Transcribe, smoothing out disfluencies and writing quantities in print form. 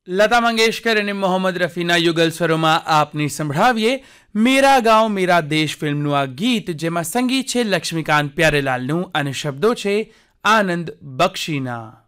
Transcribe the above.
લતા મંગેશકર અને મોહમ્મદ રફીના યુગલ સ્વરોમાં આપની સંભળાવીએ મેરા ગાંવ મેરા દેશ ફિલ્મનું આ ગીત, જેમાં સંગીત છે લક્ષ્મીકાંત પ્યારેલાલનું અને શબ્દો છે આનંદ બક્ષીના.